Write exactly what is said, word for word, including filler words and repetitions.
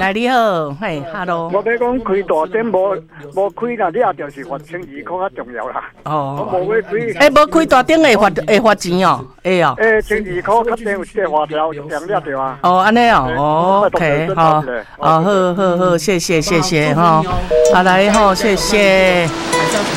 来你好，嘿，hello。 我要讲开大店无无开啦，你也就是罚千二块较重要啦。 哦， 我无要开。 诶，无开大店会罚会罚钱哦，会哦。 诶，千二块较定有这个花条，两了对啊。 哦，安尼哦，哦 ，OK， 好，哦，好好好，谢谢谢谢哈，好来吼，谢谢。